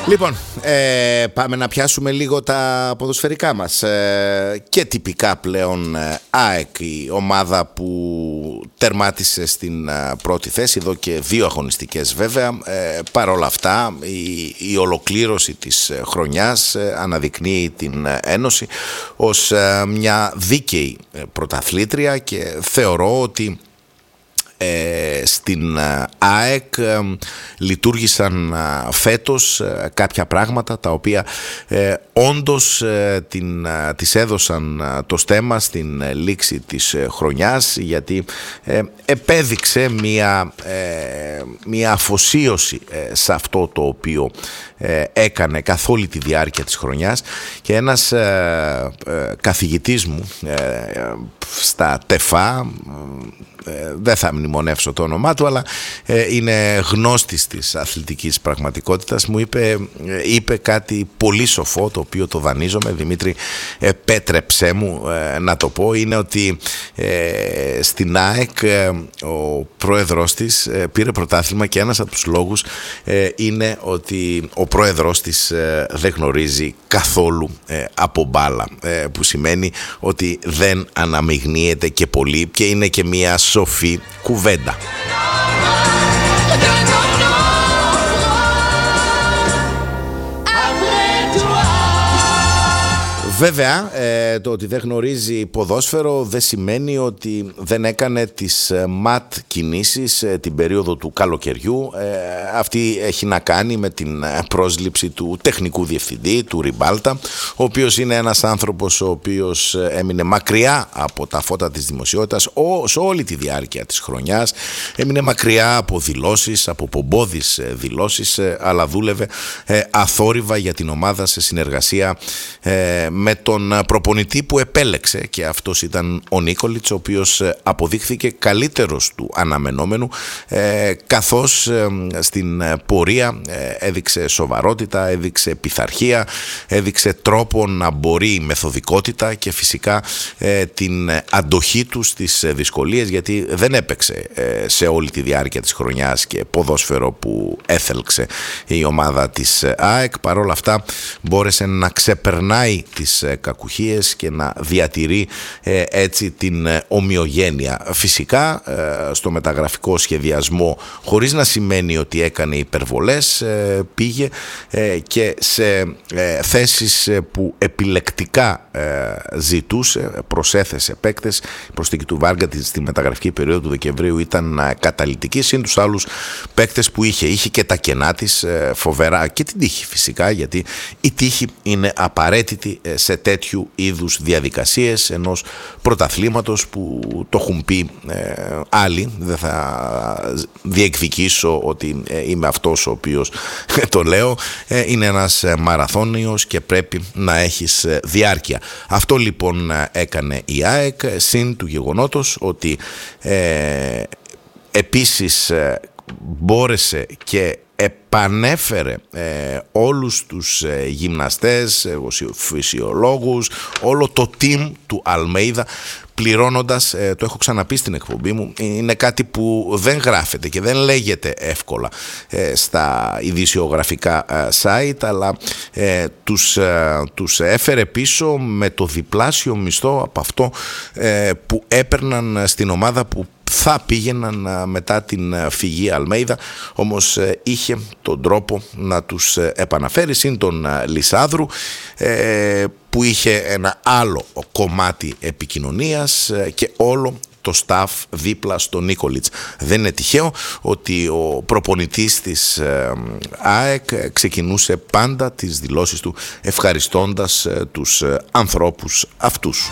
Λοιπόν, πάμε να πιάσουμε λίγο τα ποδοσφαιρικά μας και τυπικά πλέον ΑΕΚ, η ομάδα που τερμάτισε στην πρώτη θέση εδώ και 2 αγωνιστικές βέβαια. Παρόλα αυτά η ολοκλήρωση της χρονιάς αναδεικνύει την Ένωση ως μια δίκαιη πρωταθλήτρια και θεωρώ ότι στην ΑΕΚ λειτουργήσαν φέτος κάποια πράγματα τα οποία όντως της έδωσαν το στέμμα στην λήξη της χρονιάς, γιατί επέδειξε μια αφοσίωση σε αυτό το οποίο έκανε καθ' όλη τη διάρκεια της χρονιάς. Και ένας καθηγητής μου στα ΤΕΦΑ, δεν θα μνημονεύσω το όνομά του, αλλά είναι γνώστης της αθλητικής πραγματικότητας, μου είπε κάτι πολύ σοφό, το οποίο το δανείζομαι. Δημήτρη, επέτρεψέ μου να το πω. Είναι ότι στην ΑΕΚ ο πρόεδρος της πήρε πρωτάθλημα και ένας από τους λόγους είναι ότι ο πρόεδρος της δεν γνωρίζει καθόλου από μπάλα, που σημαίνει ότι δεν αναμειγνύεται και πολύ και είναι και μια σοφή κουβέντα. Βέβαια, το ότι δεν γνωρίζει ποδόσφαιρο δεν σημαίνει ότι δεν έκανε τις ματ κινήσεις την περίοδο του καλοκαιριού. Αυτή έχει να κάνει με την πρόσληψη του τεχνικού διευθυντή, του Ριμπάλτα, ο οποίος είναι ένας άνθρωπος ο οποίος έμεινε μακριά από τα φώτα της δημοσιότητας σε όλη τη διάρκεια της χρονιάς. Έμεινε μακριά από δηλώσεις, από πομπώδεις δηλώσεις, αλλά δούλευε αθόρυβα για την ομάδα σε συνεργασία με τον προπονητή που επέλεξε, και αυτός ήταν ο Νίκολιτς, ο οποίος αποδείχθηκε καλύτερος του αναμενόμενου, καθώς στην πορεία έδειξε σοβαρότητα, έδειξε πειθαρχία, έδειξε τρόπο να μπορεί, μεθοδικότητα και φυσικά την αντοχή του στις δυσκολίες, γιατί δεν έπαιξε σε όλη τη διάρκεια της χρονιάς και ποδόσφαιρο που έθελξε η ομάδα της ΑΕΚ. Παρόλα αυτά μπόρεσε να ξεπερνάει τις κακουχίες και να διατηρεί έτσι την ομοιογένεια. Φυσικά στο μεταγραφικό σχεδιασμό, χωρίς να σημαίνει ότι έκανε υπερβολές, πήγε και σε θέσεις που επιλεκτικά ζητούσε, προσέθεσε παίκτες. Η προσθήκη του Βάργα στη μεταγραφική περίοδο του Δεκεμβρίου ήταν καταλυτική, συν τους άλλους παίκτες που είχε και τα κενά της φοβερά, και την τύχη φυσικά, γιατί η τύχη είναι απαραίτητη σε τέτοιου είδους διαδικασίες ενός πρωταθλήματος που το έχουν πει άλλοι. Δεν θα διεκδικήσω ότι είμαι αυτός ο οποίος το λέω. Είναι ένας μαραθώνιος και πρέπει να έχεις διάρκεια. Αυτό λοιπόν έκανε η ΑΕΚ, συν του γεγονότος ότι επίσης μπόρεσε και επανέφερε όλους τους γυμναστές, φυσιολόγους, όλο το team του Αλμέιδα, πληρώνοντας, το έχω ξαναπεί στην εκπομπή μου, είναι κάτι που δεν γράφεται και δεν λέγεται εύκολα στα ειδησιογραφικά site, αλλά τους έφερε πίσω με το διπλάσιο μισθό από αυτό που έπαιρναν στην ομάδα που θα πήγαιναν μετά την φυγή Αλμέιδα. Όμως είχε τον τρόπο να τους επαναφέρει, συν τον Λισάνδρου που είχε ένα άλλο κομμάτι επικοινωνίας και όλο το staff δίπλα στο Νίκολιτς. Δεν είναι τυχαίο ότι ο προπονητής της ΑΕΚ ξεκινούσε πάντα τις δηλώσεις του ευχαριστώντας τους ανθρώπους αυτούς.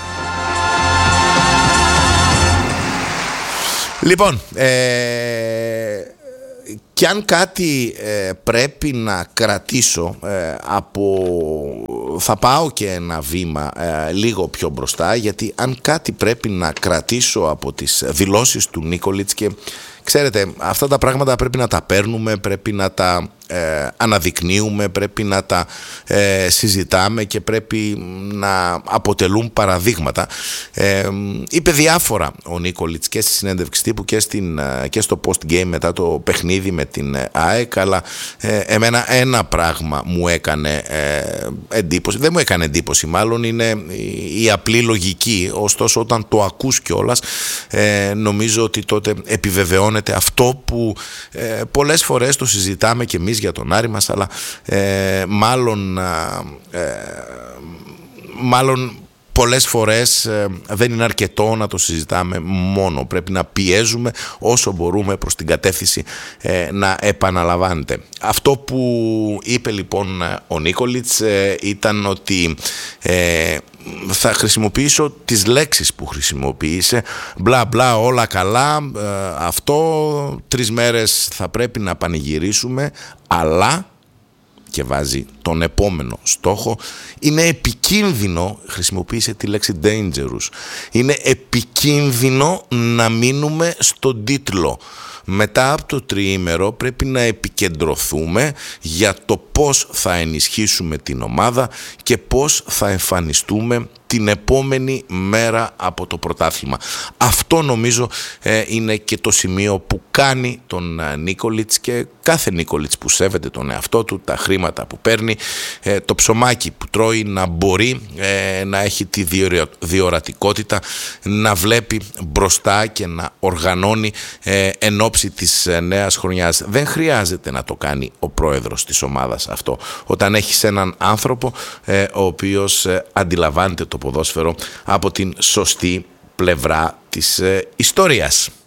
Λοιπόν, και αν κάτι πρέπει να κρατήσω θα πάω και ένα βήμα λίγο πιο μπροστά, γιατί αν κάτι πρέπει να κρατήσω από τις δηλώσεις του Νίκολιτς, και ξέρετε, αυτά τα πράγματα πρέπει να τα παίρνουμε, πρέπει να τα αναδεικνύουμε, πρέπει να τα συζητάμε και πρέπει να αποτελούν παραδείγματα. Είπε διάφορα ο Νίκολιτς και στη συνέντευξη τύπου και στο post-game μετά το παιχνίδι με την ΑΕΚ, αλλά εμένα ένα πράγμα μου έκανε εντύπωση, δεν μου έκανε εντύπωση μάλλον, είναι η απλή λογική. Ωστόσο όταν το ακούς κιόλας, νομίζω ότι τότε επιβεβαιώνεται αυτό που πολλές φορές το συζητάμε και εμείς για τον Άρη μας, αλλά μάλλον πολλές φορές δεν είναι αρκετό να το συζητάμε μόνο. Πρέπει να πιέζουμε όσο μπορούμε προς την κατεύθυνση να επαναλαμβάνεται. Αυτό που είπε λοιπόν ο Νίκολιτς ήταν ότι θα χρησιμοποιήσω τις λέξεις που χρησιμοποίησε, μπλα μπλα, όλα καλά, αυτό 3 μέρες θα πρέπει να πανηγυρίσουμε, αλλά, και βάζει τον επόμενο στόχο, είναι επικίνδυνο, χρησιμοποίησε τη λέξη dangerous, είναι επικίνδυνο να μείνουμε στον τίτλο. Μετά από το τριήμερο πρέπει να επικεντρωθούμε για το πώς θα ενισχύσουμε την ομάδα και πώς θα εμφανιστούμε την επόμενη μέρα από το πρωτάθλημα. Αυτό νομίζω είναι και το σημείο που κάνει τον Νίκολιτς και κάθε Νίκολιτς που σέβεται τον εαυτό του, τα χρήματα που παίρνει, το ψωμάκι που τρώει, να μπορεί να έχει τη διορατικότητα, να βλέπει μπροστά και να οργανώνει εν ώψη της νέας χρονιάς. Δεν χρειάζεται να το κάνει ο πρόεδρος της ομάδας αυτό. Όταν έχεις έναν άνθρωπο ο οποίος αντιλαμβάνεται το ποδόσφαιρο από την σωστή πλευρά της ιστορίας.